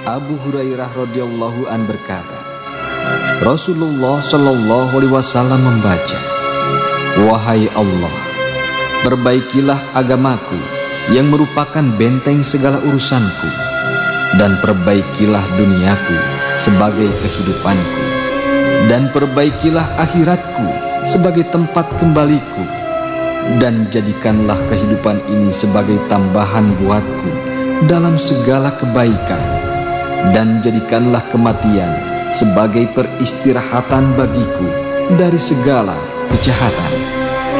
Abu Hurairah radhiyallahu an berkata, Rasulullah shallallahu alaihi wasallam membaca, "Wahai Allah, perbaikilah agamaku yang merupakan benteng segala urusanku, dan perbaikilah duniaku sebagai kehidupanku, dan perbaikilah akhiratku sebagai tempat kembaliku, dan jadikanlah kehidupan ini sebagai tambahan buatku dalam segala kebaikan, dan jadikanlah kematian sebagai peristirahatan bagiku dari segala kejahatan."